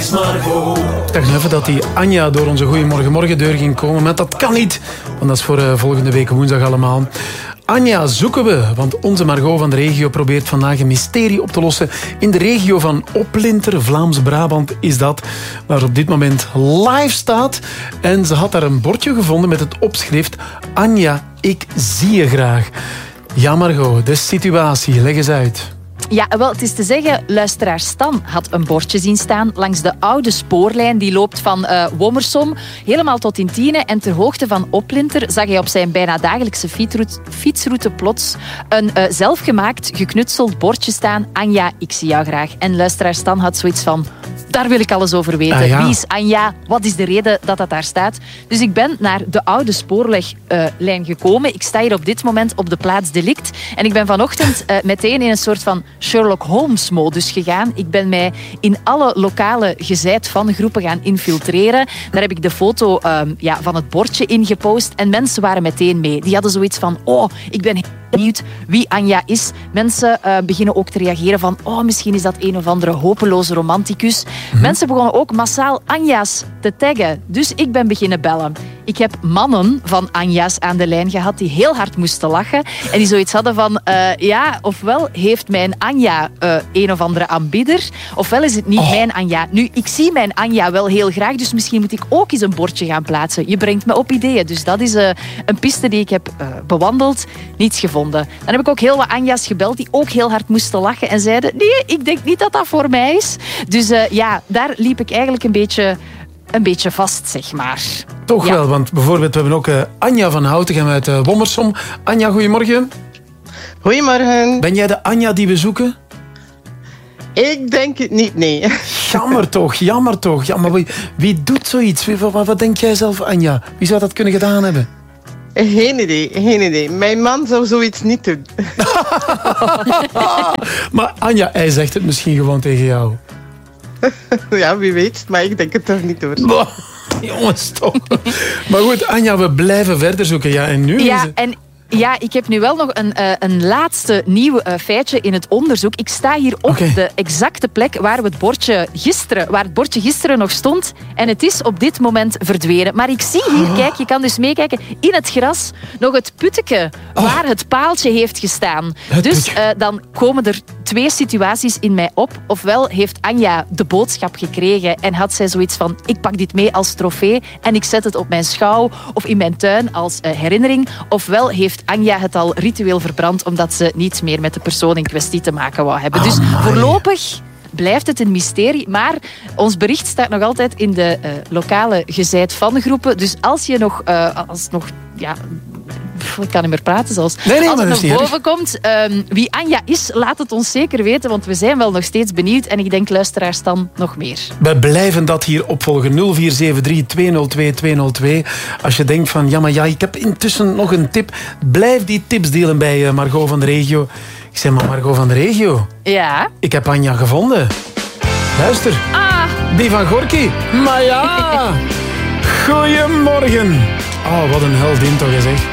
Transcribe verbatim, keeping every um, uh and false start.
is Margot. Ik dacht even dat die Anja door onze Goeiemorgenmorgendeur ging komen, maar dat kan niet. Want dat is voor uh, volgende week woensdag allemaal. Anja zoeken we, want onze Margot van de regio probeert vandaag een mysterie op te lossen. In de regio van Oplinter, Vlaams-Brabant is dat, waar op dit moment live staat. En ze had daar een bordje gevonden met het opschrift Anja, ik zie je graag. Ja, Margot, de situatie, leg eens uit. Ja, wel, het is te zeggen, luisteraar Stan had een bordje zien staan langs de oude spoorlijn. Die loopt van uh, Wommersom helemaal tot in Tiene. En ter hoogte van Oplinter zag hij op zijn bijna dagelijkse fietsroute, fietsroute plots een uh, zelfgemaakt, geknutseld bordje staan. Anja, ik zie jou graag. En luisteraar Stan had zoiets van, daar wil ik alles over weten. Ah, ja. Wie is Anja? Wat is de reden dat dat daar staat? Dus ik ben naar de oude spoorweglijn uh, gekomen. Ik sta hier op dit moment op de plaats delict. En ik ben vanochtend uh, meteen in een soort van Sherlock Holmes-modus gegaan. Ik ben mij in alle lokale gezeid van groepen gaan infiltreren. Daar heb ik de foto um, ja, van het bordje ingepost. En mensen waren meteen mee. Die hadden zoiets van, oh, ik ben heel benieuwd wie Anja is. Mensen uh, beginnen ook te reageren van, oh, misschien is dat een of andere hopeloze romanticus. Mm-hmm. Mensen begonnen ook massaal Anja's te taggen. Dus ik ben beginnen bellen. Ik heb mannen van Anja's aan de lijn gehad die heel hard moesten lachen. En die zoiets hadden van, uh, ja, ofwel heeft mijn Anja uh, een of andere aanbidder, ofwel is het niet oh. mijn Anja. Nu, ik zie mijn Anja wel heel graag, dus misschien moet ik ook eens een bordje gaan plaatsen. Je brengt me op ideeën. Dus dat is uh, een piste die ik heb uh, bewandeld. Niets gevonden. Dan heb ik ook heel wat Anja's gebeld die ook heel hard moesten lachen en zeiden, nee, ik denk niet dat dat voor mij is. Dus uh, ja, daar liep ik eigenlijk een beetje... een beetje vast, zeg maar. Toch ja. wel, want bijvoorbeeld we hebben ook uh, Anja van Houtegem uit uh, Wommersom. Anja, goedemorgen. Goedemorgen. Ben jij de Anja die we zoeken? Ik denk het niet, nee. Jammer toch, jammer toch. Ja, maar wie, wie doet zoiets? Wie, wat, wat denk jij zelf, Anja? Wie zou dat kunnen gedaan hebben? Geen idee, geen idee. Mijn man zou zoiets niet doen. Maar Anja, hij zegt het misschien gewoon tegen jou. Ja, wie weet, maar ik denk het toch niet hoor. Oh, jongens, toch. Maar goed, Anja, we blijven verder zoeken. Ja, en nu? Ja, en... Ja, ik heb nu wel nog een, uh, een laatste nieuw uh, feitje in het onderzoek. Ik sta hier op okay. de exacte plek waar, we het bordje gisteren, waar het bordje gisteren nog stond. En het is op dit moment verdwenen. Maar ik zie hier, oh. kijk, je kan dus meekijken, in het gras nog het putteke oh. waar het paaltje heeft gestaan. Het dus uh, dan komen er twee situaties in mij op. Ofwel heeft Anja de boodschap gekregen en had zij zoiets van, ik pak dit mee als trofee en ik zet het op mijn schouw of in mijn tuin als uh, herinnering. Ofwel heeft Anja het al ritueel verbrand omdat ze niets meer met de persoon in kwestie te maken wou hebben. Dus oh voorlopig blijft het een mysterie, maar ons bericht staat nog altijd in de uh, lokale gezeid van groepen. Dus als je nog, uh, als het nog, ja, ik kan niet meer praten zelfs. Nee, nee, als het nog boven komt, um, wie Anja is, laat het ons zeker weten, want we zijn wel nog steeds benieuwd en ik denk luisteraars dan nog meer. We blijven dat hier opvolgen. nul vier zeven drie twee nul twee twee nul twee. Als je denkt van, ja, maar ja, ik heb intussen nog een tip. Blijf die tips delen bij Margot van de regio. Ik zeg maar, Margot van de regio. Ja? Ik heb Anja gevonden. Luister. Ah. Die van Gorky. Maar ja. Goedemorgen. Oh, wat een heldin toch, zeg.